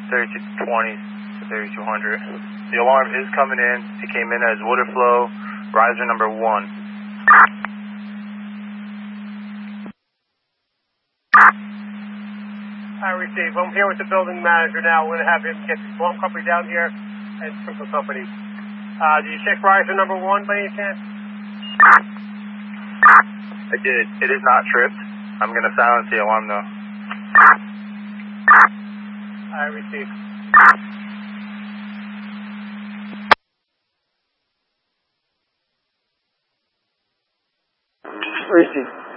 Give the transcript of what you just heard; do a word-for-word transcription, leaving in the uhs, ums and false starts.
thirty-two twenty to thirty-two hundred. The alarm is coming in. It came in as water flow, riser number one. I receive. I'm here with the building manager now. We're going to have him get the alarm company down here and sprinkler company. Uh, did you check riser number one by any chance? I did. It is not tripped. I'm going to silence the alarm though. I receive. Receive.